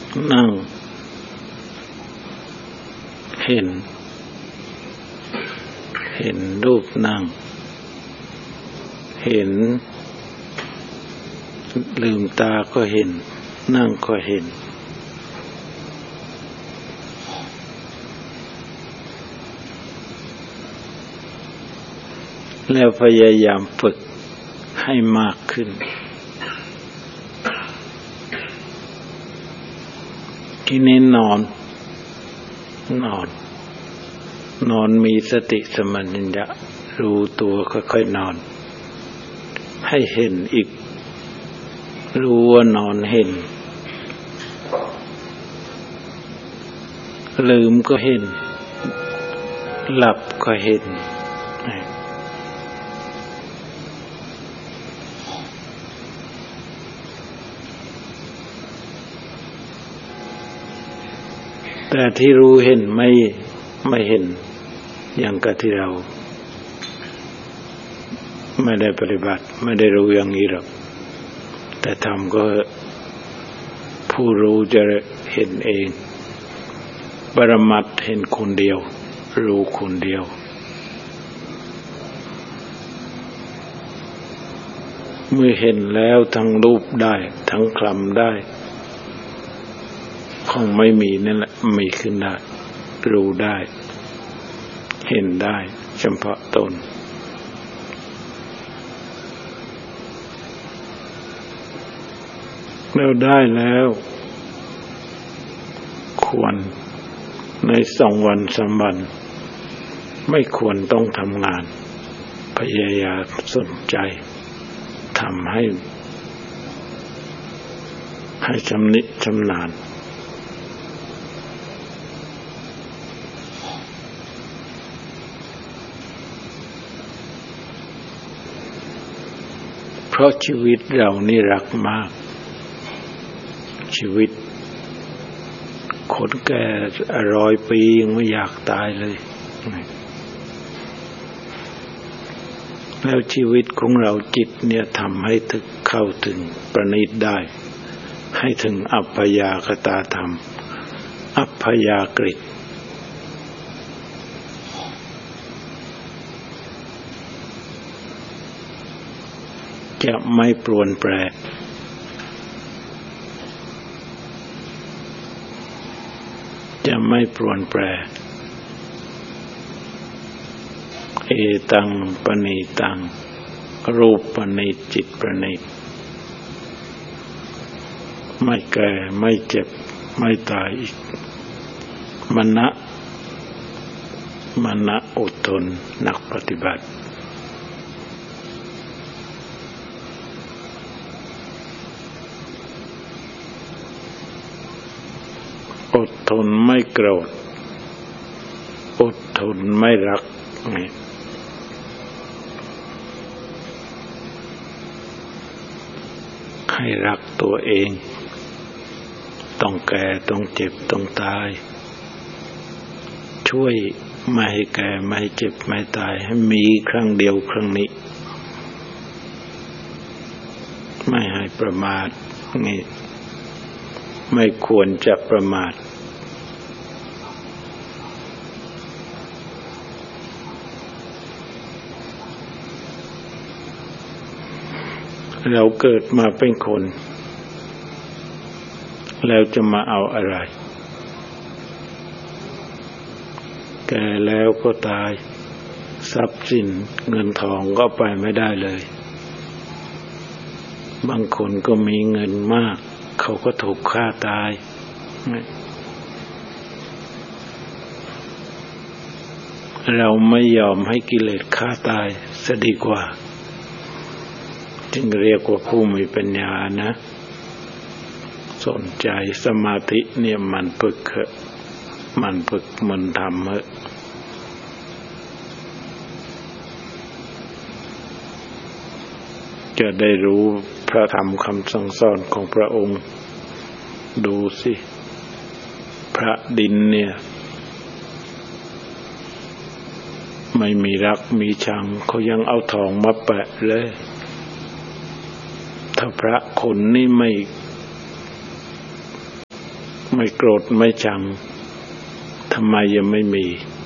นั่งเห็นรูปนั่งเห็นลืมตาก็เห็นนั่งก็เห็นแล้วพยายามฝึกให้มากขึ้นทีนี้นอนมีสติสัมปชัญญะรู้ตัวค่อยๆนอนให้เห็นอีกรู้ว่านอนเห็นลืมก็เห็นหลับก็เห็นแต่ที่รู้เห็นไม่เห็นอย่างกับที่เราไม่ได้ปฏิบัติไม่ได้รู้อย่างนี้หรอกแต่ทำก็ผู้รู้จะเห็นเองปรมัตถ์เห็นคนเดียวรู้คนเดียวเมื่อเห็นแล้วทั้งรูปได้ทั้งคลำได้คงไม่มีนั่นแหละมีขึ้นได้รู้ได้เห็นได้เฉพาะตนเราได้แล้วควรใน2 วัน3 วันไม่ควรต้องทำงานพยายามสนใจทำให้ชำนิชำนาญเพราะชีวิตเรานี่รักมากชีวิตคนแก่100 ปียังไม่อยากตายเลยแล้วชีวิตของเราจิตเนี่ยทำให้ถึงเข้าถึงประณีตได้ให้ถึงอัปปยากตาธรรมอัปปยากฤตจะไม่ปรวนแปรจะไม่ปรวนแปรเอตังปณีตังรูปปณีตจิตประณีตไม่แก่ไม่เจ็บไม่ตายอีกมณะอดทนนักปฏิบัติอดทนไม่โกรธอดทนไม่รักให้รักตัวเองต้องแก่ต้องเจ็บต้องตายช่วยไม่ให้แก่ไม่ให้เจ็บไม่ตายให้มีครั้งเดียวครั้งนี้ไม่ให้ประมาทนี่ไม่ควรจะประมาทเราเกิดมาเป็นคนแล้วจะมาเอาอะไรแก่แล้วก็ตายทรัพย์สินเงินทองก็ไปไม่ได้เลยบางคนก็มีเงินมากเขาก็ถูกฆ่าตายเราไม่ยอมให้กิเลสฆ่าตายซะดีกว่าจึงเรียกว่าผู้มีปัญญานะสนใจสมาธิเนี่ยมันฝึกมันทำเหอะจะได้รู้พระธรรมคำสั่งสอนของพระองค์ดูสิพระดินเนี่ยไม่มีรักมีชังเขายังเอาทองมาแปะเลยถ้าพระคนนี่ไม่ไม่โกรธไม่ชังทำไมยังไม่มี